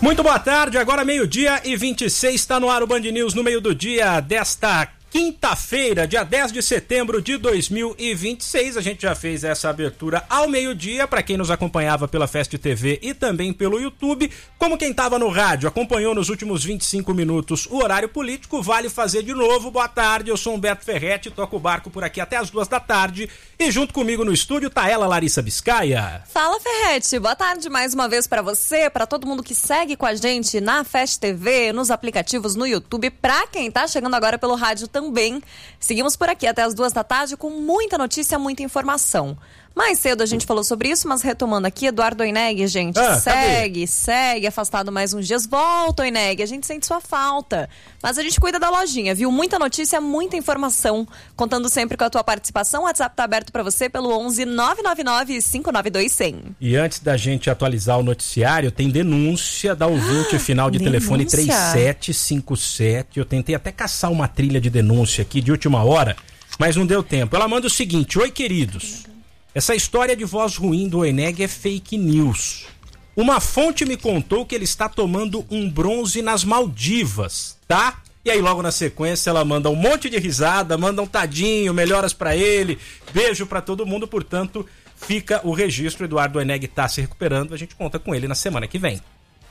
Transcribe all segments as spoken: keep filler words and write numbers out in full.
Muito boa tarde, agora meio-dia e vinte e seis, está no ar o Band News no meio do dia desta quinta-feira, dia dez de setembro de dois mil e vinte e seis. A gente já fez essa abertura ao meio-dia para quem nos acompanhava pela Fest T V e também pelo YouTube. Como quem estava no rádio acompanhou nos últimos vinte e cinco minutos o horário político, vale fazer de novo. Boa tarde, eu sou Humberto Ferretti, toco o barco por aqui até as duas da tarde e junto comigo no estúdio tá ela, Larissa Biscaia. Fala, Ferretti, boa tarde mais uma vez para você, para todo mundo que segue com a gente na Fest T V, nos aplicativos, no YouTube, para quem tá chegando agora pelo rádio também. Também. Seguimos por aqui até as duas da tarde com muita notícia, muita informação. Mais cedo a gente falou sobre isso, mas retomando aqui, Eduardo Oineg, gente, ah, segue, cadê? segue, afastado mais uns dias. Volta, Oineg, a gente sente sua falta. Mas a gente cuida da lojinha, viu? Muita notícia, muita informação. Contando sempre com a tua participação, o WhatsApp tá aberto para você pelo onze nove nove nove cinco nove dois zero zero. E antes da gente atualizar o noticiário, tem denúncia da ouvinte ah, final de denúncia? Telefone três sete cinco sete. Eu tentei até caçar uma trilha de denúncia aqui de última hora, mas não deu tempo. Ela manda o seguinte: oi, queridos. Essa história de voz ruim do Oineg é fake news. Uma fonte me contou que ele está tomando um bronze nas Maldivas, tá? E aí logo na sequência ela manda um monte de risada, manda um tadinho, melhoras pra ele, beijo pra todo mundo, portanto fica o registro. Eduardo Oineg tá se recuperando, a gente conta com ele na semana que vem.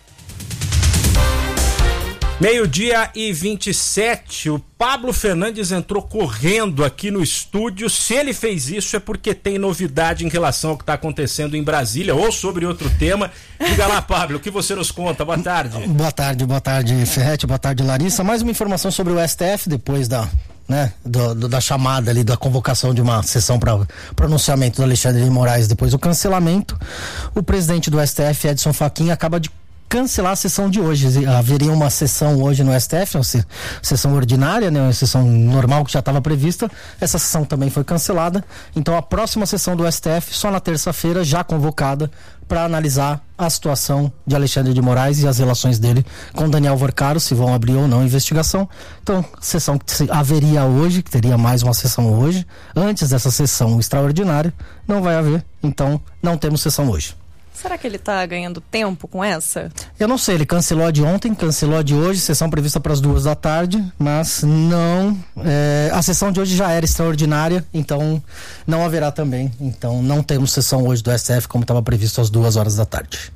Meio-dia e vinte e sete, o Pablo Fernandes entrou correndo aqui no estúdio. Se ele fez isso é porque tem novidade em relação ao que está acontecendo em Brasília ou sobre outro tema. Diga lá, Pablo, o que você nos conta? Boa tarde. Boa tarde, boa tarde, Ferretti, boa tarde, Larissa. Mais uma informação sobre o S T F depois da... Né, do, do, da chamada ali, da convocação de uma sessão para pronunciamento do Alexandre de Moraes depois do cancelamento. O presidente do S T F, Edson Fachin, acaba de cancelar a sessão de hoje. Haveria uma sessão hoje no S T F, uma sessão ordinária, né, uma sessão normal que já estava prevista. Essa sessão também foi cancelada. Então a próxima sessão do S T F só na terça-feira, já convocada para analisar a situação de Alexandre de Moraes e as relações dele com Daniel Vorcaro, se vão abrir ou não a investigação. Então, sessão que haveria hoje, que teria mais uma sessão hoje, antes dessa sessão extraordinária, não vai haver. Então, não temos sessão hoje. Será que ele tá ganhando tempo com essa? Eu não sei, ele cancelou a de ontem, cancelou a de hoje, sessão prevista para as duas da tarde, mas não, é, a sessão de hoje já era extraordinária, então não haverá também, então não temos sessão hoje do S T F como estava previsto às duas horas da tarde.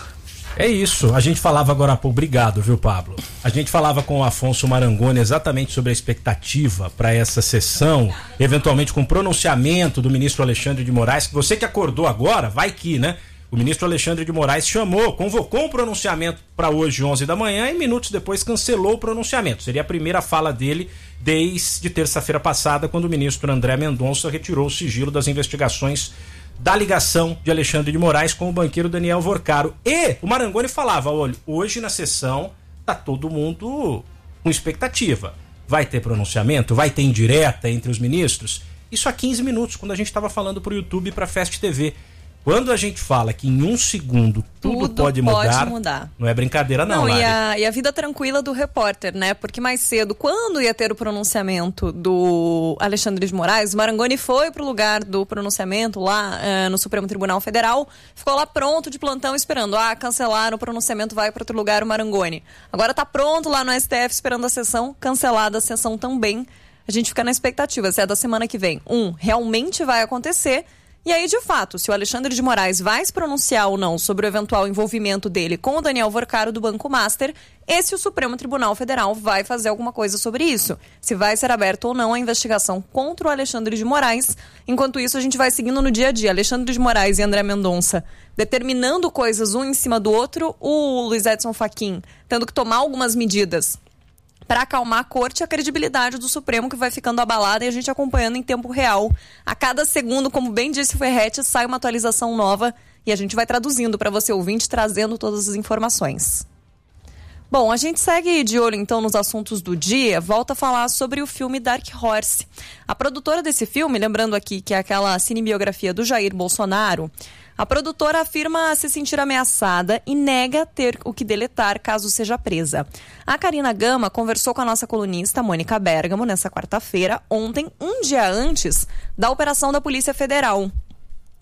É isso, a gente falava agora há pouco, obrigado, viu, Pablo? A gente falava com o Afonso Marangoni exatamente sobre a expectativa para essa sessão, eventualmente com o pronunciamento do ministro Alexandre de Moraes, que você que acordou agora, vai que, né? O ministro Alexandre de Moraes chamou, convocou um pronunciamento para hoje, onze da manhã, e minutos depois cancelou o pronunciamento. Seria a primeira fala dele desde terça-feira passada, quando o ministro André Mendonça retirou o sigilo das investigações da ligação de Alexandre de Moraes com o banqueiro Daniel Vorcaro. E o Marangoni falava, olha, hoje na sessão tá todo mundo com expectativa. Vai ter pronunciamento? Vai ter indireta entre os ministros? Isso há quinze minutos, quando a gente estava falando para o YouTube e para a Fest T V. Quando a gente fala que em um segundo tudo, tudo pode, mudar, pode mudar, não é brincadeira não, não e a, e a vida tranquila do repórter, né? Porque mais cedo, quando ia ter o pronunciamento do Alexandre de Moraes, o Marangoni foi pro lugar do pronunciamento lá uh, no Supremo Tribunal Federal, ficou lá pronto de plantão esperando. Ah, cancelaram o pronunciamento, vai para outro lugar o Marangoni. Agora tá pronto lá no S T F esperando a sessão, cancelada a sessão também. A gente fica na expectativa, se é da semana que vem. Um, realmente vai acontecer. E aí, de fato, se o Alexandre de Moraes vai se pronunciar ou não sobre o eventual envolvimento dele com o Daniel Vorcaro do Banco Master, esse o Supremo Tribunal Federal vai fazer alguma coisa sobre isso. Se vai ser aberta ou não a investigação contra o Alexandre de Moraes. Enquanto isso, a gente vai seguindo no dia a dia. Alexandre de Moraes e André Mendonça determinando coisas um em cima do outro, o Luiz Edson Fachin tendo que tomar algumas medidas para acalmar a corte e a credibilidade do Supremo, que vai ficando abalada, e a gente acompanhando em tempo real. A cada segundo, como bem disse o Ferretti, sai uma atualização nova e a gente vai traduzindo para você ouvinte, trazendo todas as informações. Bom, a gente segue de olho então nos assuntos do dia, volta a falar sobre o filme Dark Horse. A produtora desse filme, lembrando aqui que é aquela cinebiografia do Jair Bolsonaro, a produtora afirma se sentir ameaçada e nega ter o que deletar caso seja presa. A Karina Gama conversou com a nossa colunista Mônica Bergamo nessa quarta-feira, ontem, um dia antes da operação da Polícia Federal.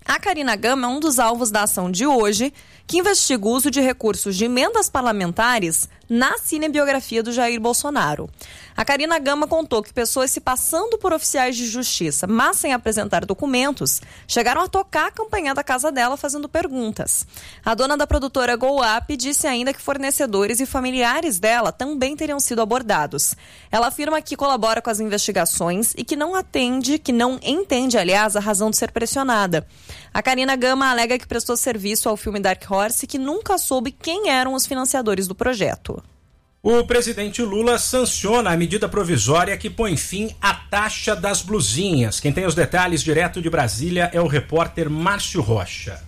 A Karina Gama é um dos alvos da ação de hoje, que investiga o uso de recursos de emendas parlamentares na cinebiografia do Jair Bolsonaro. A Karina Gama contou que pessoas se passando por oficiais de justiça, mas sem apresentar documentos, chegaram a tocar a campanha da casa dela fazendo perguntas. A dona da produtora Go Up disse ainda que fornecedores e familiares dela também teriam sido abordados. Ela afirma que colabora com as investigações e que não atende, que não entende, aliás, a razão de ser pressionada. A Karina Gama alega que prestou serviço ao filme Dark Horse e que nunca soube quem eram os financiadores do projeto. O presidente Lula sanciona a medida provisória que põe fim à taxa das blusinhas. Quem tem os detalhes direto de Brasília é o repórter Márcio Rocha.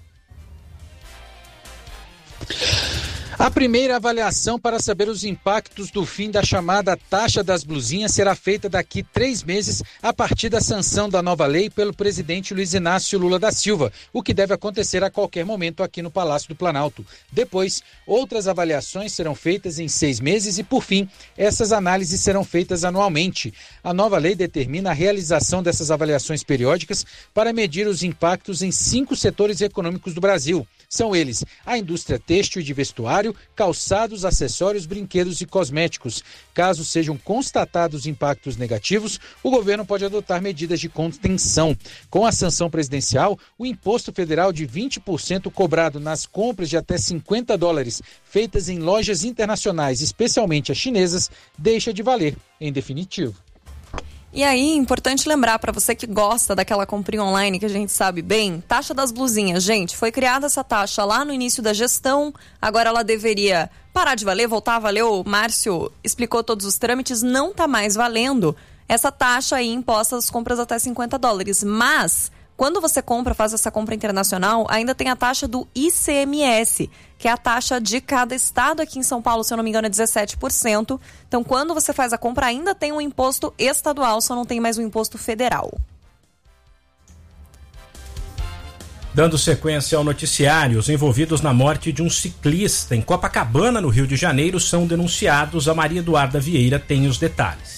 A primeira avaliação para saber os impactos do fim da chamada taxa das blusinhas será feita daqui três meses a partir da sanção da nova lei pelo presidente Luiz Inácio Lula da Silva, o que deve acontecer a qualquer momento aqui no Palácio do Planalto. Depois, outras avaliações serão feitas em seis meses e, por fim, essas análises serão feitas anualmente. A nova lei determina a realização dessas avaliações periódicas para medir os impactos em cinco setores econômicos do Brasil. São eles a indústria têxtil e de vestuário, calçados, acessórios, brinquedos e cosméticos. Caso sejam constatados impactos negativos, o governo pode adotar medidas de contenção. Com a sanção presidencial, o imposto federal de vinte por cento cobrado nas compras de até cinquenta dólares feitas em lojas internacionais, especialmente as chinesas, deixa de valer, em definitivo. E aí, importante lembrar para você que gosta daquela comprinha online que a gente sabe bem, taxa das blusinhas, gente, foi criada essa taxa lá no início da gestão, agora ela deveria parar de valer, voltar a valer, o Márcio explicou todos os trâmites, não está mais valendo essa taxa aí imposta às compras até cinquenta dólares, mas quando você compra, faz essa compra internacional, ainda tem a taxa do I C M S, que é a taxa de cada estado. Aqui em São Paulo, se eu não me engano, é dezessete por cento. Então, quando você faz a compra, ainda tem um imposto estadual, só não tem mais um imposto federal. Dando sequência ao noticiário, os envolvidos na morte de um ciclista em Copacabana, no Rio de Janeiro, são denunciados. A Maria Eduarda Vieira tem os detalhes.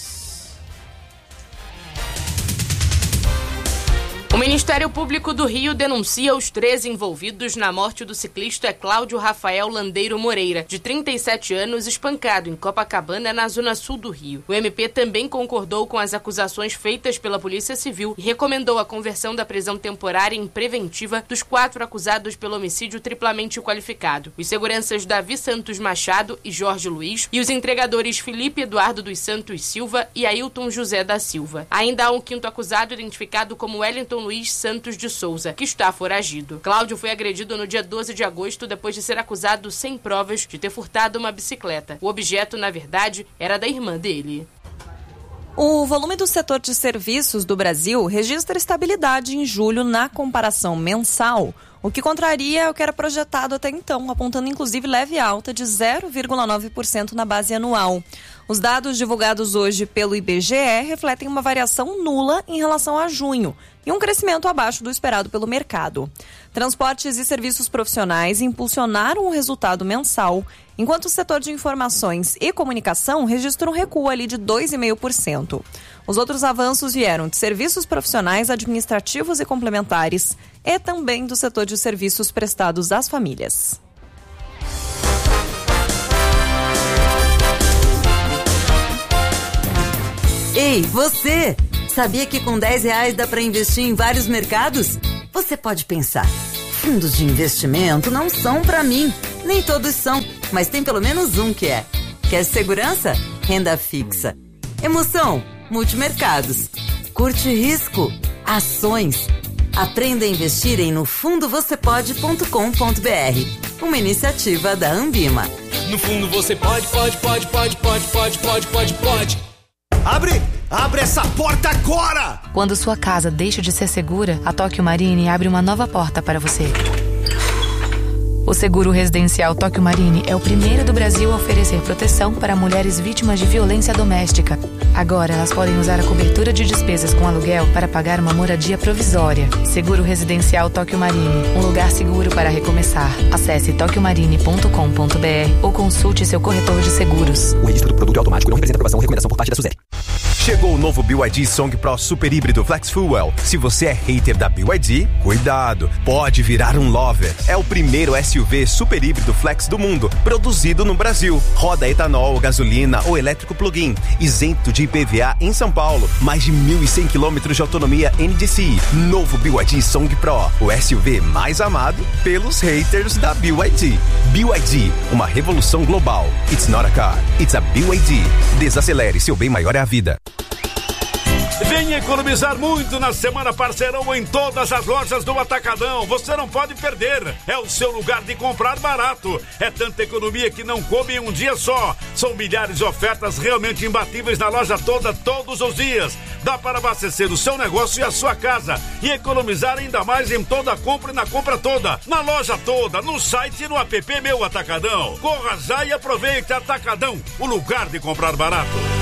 O Ministério Público do Rio denuncia os três envolvidos na morte do ciclista Cláudio Rafael Landeiro Moreira, de trinta e sete anos, espancado em Copacabana, na zona sul do Rio. O M P também concordou com as acusações feitas pela Polícia Civil e recomendou a conversão da prisão temporária em preventiva dos quatro acusados pelo homicídio triplamente qualificado. Os seguranças Davi Santos Machado e Jorge Luiz e os entregadores Felipe Eduardo dos Santos Silva e Ailton José da Silva. Ainda há um quinto acusado identificado como Wellington Luiz Santos de Souza, que está foragido. Cláudio foi agredido no dia doze de agosto depois de ser acusado sem provas de ter furtado uma bicicleta. O objeto, na verdade, era da irmã dele. O volume do setor de serviços do Brasil registra estabilidade em julho na comparação mensal, o que contraria o que era projetado até então, apontando inclusive leve alta de zero vírgula nove por cento na base anual. Os dados divulgados hoje pelo I B G E refletem uma variação nula em relação a junho e um crescimento abaixo do esperado pelo mercado. Transportes e serviços profissionais impulsionaram o resultado mensal, enquanto o setor de informações e comunicação registrou um recuo ali de dois vírgula cinco por cento. Os outros avanços vieram de serviços profissionais, administrativos e complementares e também do setor de serviços prestados às famílias. Ei, você! Sabia que com dez reais dá para investir em vários mercados? Você pode pensar, fundos de investimento não são para mim. Nem todos são, mas tem pelo menos um que é. Quer segurança? Renda fixa. Emoção? Multimercados. Curte risco? Ações. Aprenda a investir em no fundo você pode ponto com ponto b r. Uma iniciativa da Ambima. No fundo você pode, pode, pode, pode, pode, pode, pode, pode, pode. Abre! Abre essa porta agora! Quando sua casa deixa de ser segura, a Tóquio Marine abre uma nova porta para você. O seguro residencial Tóquio Marine é o primeiro do Brasil a oferecer proteção para mulheres vítimas de violência doméstica. Agora elas podem usar a cobertura de despesas com aluguel para pagar uma moradia provisória. Seguro residencial Tóquio Marine, um lugar seguro para recomeçar. Acesse tóquio marine ponto com ponto b r ou consulte seu corretor de seguros. O registro do produto é automático, não representa aprovação ou recomendação por parte da SUSEP. Chegou o novo B Y D Song Pro Super Híbrido Flex Fuel. Se você é hater da B Y D, cuidado, pode virar um lover. É o primeiro S U V super híbrido flex do mundo, produzido no Brasil. Roda etanol, gasolina ou elétrico plug-in, isento de I P V A em São Paulo. Mais de mil e cem quilômetros de autonomia N D C I. Novo B Y D Song Pro, o S U V mais amado pelos haters da B Y D. B Y D, uma revolução global. It's not a car, it's a B Y D. Desacelere, seu bem maior é a vida. Vem economizar muito na Semana Parceirão em todas as lojas do Atacadão. Você não pode perder. É o seu lugar de comprar barato. É tanta economia que não come em um dia só. São milhares de ofertas realmente imbatíveis na loja toda, todos os dias. Dá para abastecer o seu negócio e a sua casa. E economizar ainda mais em toda a compra e na compra toda. Na loja toda, no site e no app Meu Atacadão. Corra já e aproveite. Atacadão, o lugar de comprar barato.